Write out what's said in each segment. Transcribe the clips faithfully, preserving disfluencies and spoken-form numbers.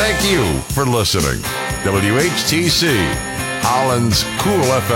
Thank you for listening. W H T C, Holland's Cool F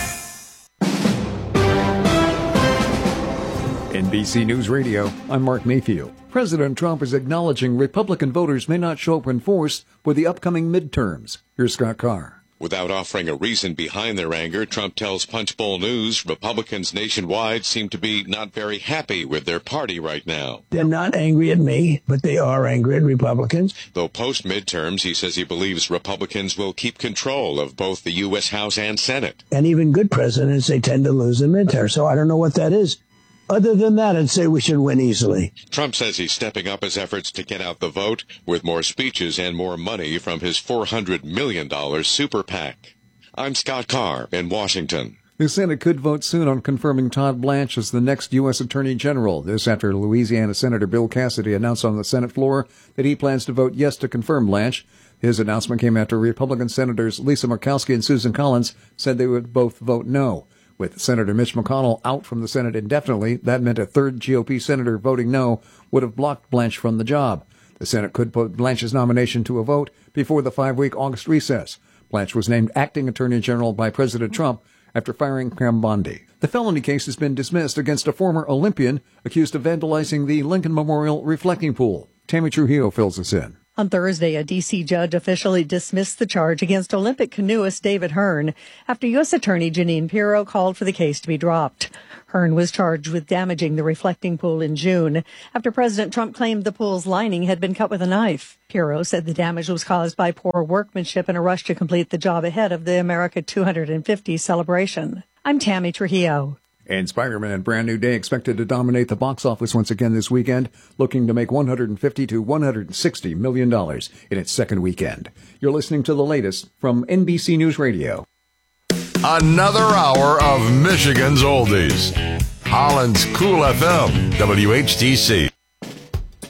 M. N B C News Radio, I'm Mark Mayfield. President Trump is acknowledging Republican voters may not show up in force for the upcoming midterms. Here's Scott Carr. Without offering a reason behind their anger, Trump tells Punchbowl News Republicans nationwide seem to be not very happy with their party right now. They're not angry at me, but they are angry at Republicans. Though post-midterms, he says he believes Republicans will keep control of both the U S. House and Senate. And even good presidents, they tend to lose in midterms, so I don't know what that is. Other than that, I'd say we should win easily. Trump says he's stepping up his efforts to get out the vote with more speeches and more money from his four hundred million dollars super PAC. I'm Scott Carr in Washington. The Senate could vote soon on confirming Todd Blanche as the next U S. Attorney General. This after Louisiana Senator Bill Cassidy announced on the Senate floor that he plans to vote yes to confirm Blanche. His announcement came after Republican Senators Lisa Murkowski and Susan Collins said they would both vote no. With Senator Mitch McConnell out from the Senate indefinitely, that meant a third G O P senator voting no would have blocked Blanche from the job. The Senate could put Blanche's nomination to a vote before the five-week August recess. Blanche was named acting Attorney General by President Trump after firing Pam Bondi. The felony case has been dismissed against a former Olympian accused of vandalizing the Lincoln Memorial reflecting pool. Tammy Trujillo fills us in. On Thursday, a D C judge officially dismissed the charge against Olympic canoeist David Hearn after U S. Attorney Jeanine Pirro called for the case to be dropped. Hearn was charged with damaging the reflecting pool in June after President Trump claimed the pool's lining had been cut with a knife. Pirro said the damage was caused by poor workmanship in a rush to complete the job ahead of the America two hundred fifty celebration. I'm Tammy Trujillo. And Spider-Man Brand New Day expected to dominate the box office once again this weekend, looking to make one hundred fifty to one hundred sixty million dollars in its second weekend. You're listening to the latest from N B C News Radio. Another hour of Michigan's oldies. Holland's Cool F M, W H T C.